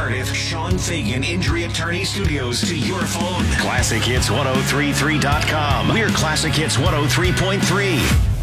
Cardiff Sean Fagan Injury Attorney Studios to your phone. ClassicHits1033.com. We're Classic Hits 103.3.